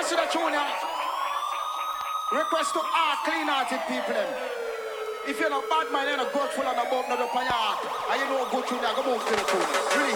listen to the tune, yeah. Request to all clean-hearted people, them. If you're not bad man, you're not grateful and above, not up on your heart. And you know good tune, you go move to the tune. Really.